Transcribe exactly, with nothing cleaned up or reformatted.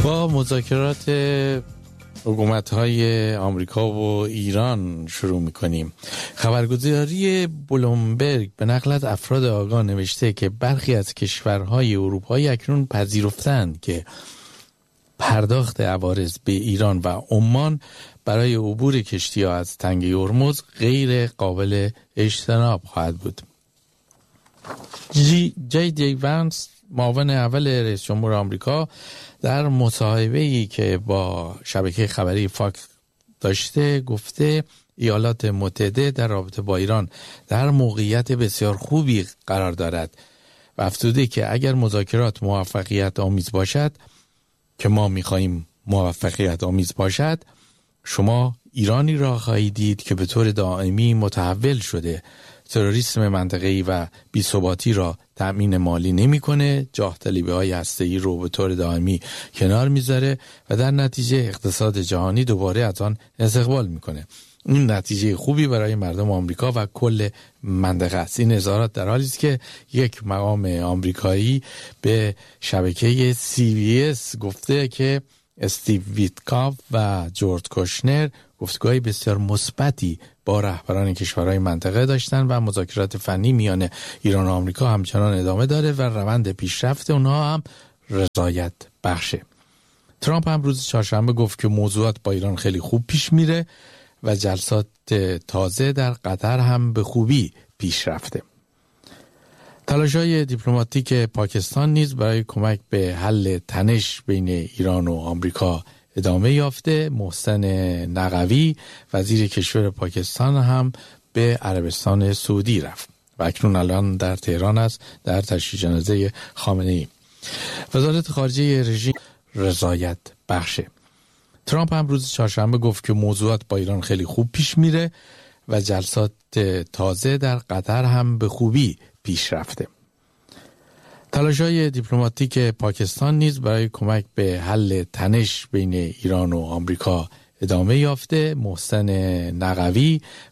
با مذاکرات حکومت‌های آمریکا و ایران شروع می‌کنیم. خبرگزاری بلومبرگ به نقل از افراد آگاه نوشته که برخی از کشورهای اروپایی اکنون پذیرفتند که پرداخت عوارض به ایران و عمان برای عبور کشتی‌ها از تنگه هرمز غیر قابل اجتناب خواهد بود. جی, جی دی وانس، معاون اول رئیس جمهور آمریکا، در مصاحبه‌ای که با شبکه خبری فاکس داشته گفته ایالات متحده در رابطه با ایران در موقعیت بسیار خوبی قرار دارد و افزوده که اگر مذاکرات موفقیت آمیز باشد، که ما می‌خواهیم موفقیت آمیز باشد، شما ایرانی را خواهید دید که به طور دائمی متحول شده، تروریسم منطقه‌ای و بی‌ثباتی را تأمین مالی نمی‌کنه، جاه طلبی‌های هسته‌ای رو به طور دائمی کنار می‌ذاره و در نتیجه اقتصاد جهانی دوباره از آن استقبال می‌کنه. این نتیجه خوبی برای مردم آمریکا و کل منطقه است. این اظهارات در حالی است که یک مقام آمریکایی به شبکه سی بی اس گفته که استیو ویتکاف و جورج کوشنر گفتگوهای بسیار مثبتی با رهبران کشورهای منطقه داشتن و مذاکرات فنی میان ایران و آمریکا همچنان ادامه داره و روند پیشرفت اونها هم رضایت بخشه. ترامپ هم روز چهارشنبه گفت که موضوعات با ایران خیلی خوب پیش میره و جلسات تازه در قطر هم به خوبی پیش رفته. تلاش‌های دیپلماتیک پاکستان نیز برای کمک به حل تنش بین ایران و آمریکا ادامه یافته. محسن نقوی، وزیر کشور پاکستان، هم به عربستان سعودی رفت و اکنون الان در تهران است در تشییع جنازه خامنه‌ای. وزارت خارجه رژیم رضایت بخشه. ترامپ هم روز چهارشنبه گفت که موضوعات با ایران خیلی خوب پیش میره و جلسات تازه در قطر هم به خوبی پیش رفته. تلاش‌های دیپلماتیک پاکستان نیز برای کمک به حل تنش بین ایران و آمریکا ادامه یافته. محسن نقوی،